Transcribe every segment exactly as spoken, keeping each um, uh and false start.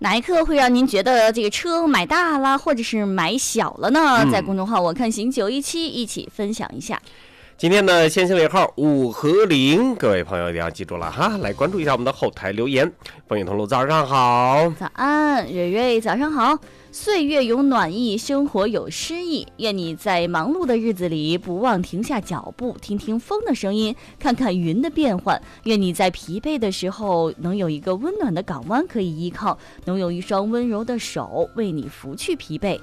哪一刻会让您觉得这个车买大了，或者是买小了呢？嗯、在公众号我看行九一七一起分享一下。 今天的先行尾号五和零，各位朋友一定要记住了哈，来关注一下我们的后台留言。风雨同路早上好， 早安，蕊蕊早上好。岁月有暖意，生活有诗意。愿你在忙碌的日子里不忘停下脚步，听听风的声音，看看云的变换。愿你在疲惫的时候能有一个温暖的港湾可以依靠，能有一双温柔的手为你拂去疲惫。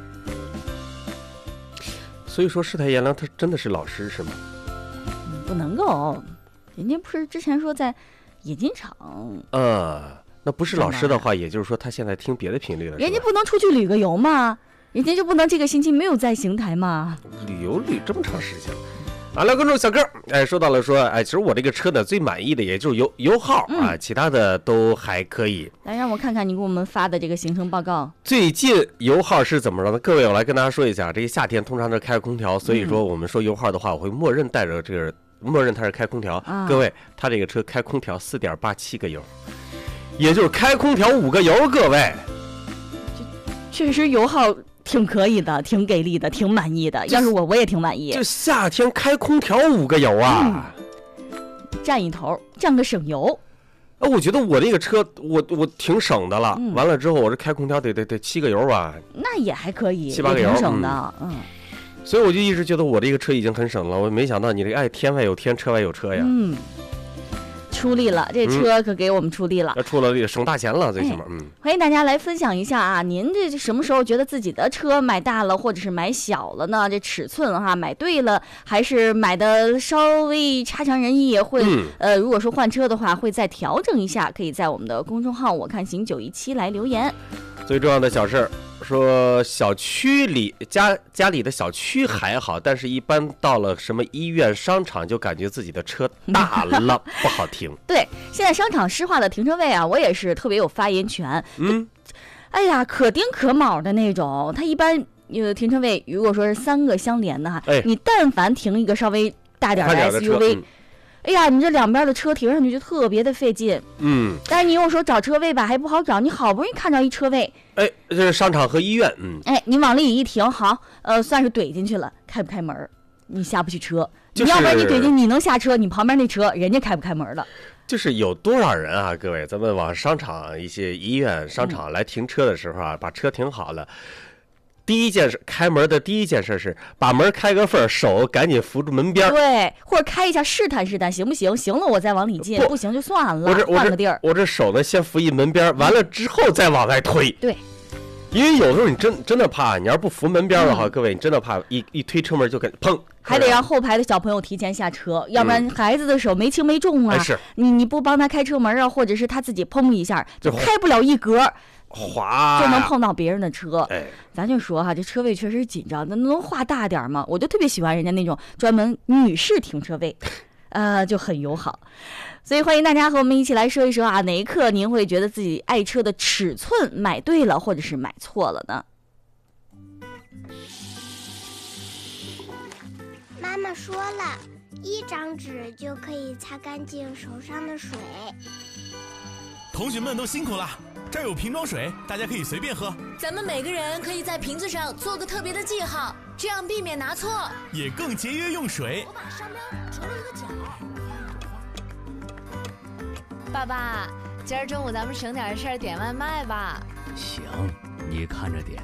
所以说世态炎凉他真的是老师是吗？ 嗯、不能够，人家不是之前说在冶金厂呃那不是老师的话，也就是说他现在听别的频率了。 人家不能出去旅个游吗？人家就不能这个星期没有在邢台吗？ 旅游旅这么长时间啊！来关注小哥，哎，说到了说，哎，其实我这个车呢最满意的也就是油油耗、嗯、啊，其他的都还可以。 来让我看看你给我们发的这个行程报告。 最近油耗是怎么着呢？各位，我来跟大家说一下，这个夏天通常是开空调，所以说我们说油耗的话，我会默认带着这个，默认它是开空调。啊、各位，他这个车开空调四点八七个油。也就是开空调五个油，各位， 确实油耗挺可以的，挺给力的，挺满意的。要是我，我也挺满意。 就夏天开空调五个油啊， 嗯、占一头，占个省油。 啊，我觉得我这个车，我我挺省的了。嗯、完了之后，我这开空调得得得七个油吧？ 那也还可以， 七八个油， 挺省的。嗯。嗯所以我就一直觉得我这个车已经很省了，我没想到你这个哎天外有天，车外有车呀。 嗯。出力了，这车可给我们出力了， 嗯、出了力，省大钱了，最起码。嗯， 欢迎大家来分享一下啊，您这什么时候觉得自己的车买大了，或者是买小了呢？这尺寸哈，买对了，还是买的稍微差强人意？会、嗯、呃，如果说换车的话，会再调整一下，可以在我们的公众号我看行九一七来留言。 最重要的小事，说小区里家家里的小区还好，但是一般到了什么医院、商场，就感觉自己的车大了，不好停。 对，现在商场施化的停车位啊，我也是特别有发言权。 嗯， 哎呀，可丁可卯的那种，它一般呃停车位如果说是三个相连的哈， 哎、 你但凡停一个稍微大点的 S U V。哎呀，你这两边的车停上去就特别的费劲， 嗯， 但是你又说找车位吧，还不好找，你好不容易看着一车位， 哎，这是商场和医院，嗯， 哎，你往里一停，好，呃，算是怼进去了，开不开门？你下不去车， 就是、 你要不然你怼进，你能下车，你旁边那车人家开不开门了？ 就是有多少人啊，各位，咱们往商场、一些医院、商场来停车的时候啊，嗯、把车停好了。第一件事，开门的第一件事是把门开个缝，手赶紧扶住门边， 对，或者开一下试探试探，行不行？行了，我再往里进，不, 不行就算了， 我这换个地儿。 我这手呢，先扶一门边，完了之后再往外推。 对， 因为有时候你真真的怕，你要不扶门边的话，嗯、各位，你真的怕一一推车门就跟砰， 还得让后排的小朋友提前下车，嗯、要不然孩子的手没轻没重啊。 哎、是， 你你不帮他开车门啊，或者是他自己砰一下，就开不了一格。 滑就能碰到别人的车， 哎， 咱就说哈，这车位确实紧张，那能画大点吗？我就特别喜欢人家那种专门女士停车位，呃，就很友好。所以欢迎大家和我们一起来说一说啊，哪一刻您会觉得自己爱车的尺寸买对了，或者是买错了呢？ 妈妈说了，一张纸就可以擦干净手上的水。 同学们都辛苦了，这儿有瓶装水，大家可以随便喝。 咱们每个人可以在瓶子上做个特别的记号，这样避免拿错， 也更节约用水。 我把商标折了一个角。爸爸，今儿中午咱们省点事儿点外卖吧。 行，你看着点。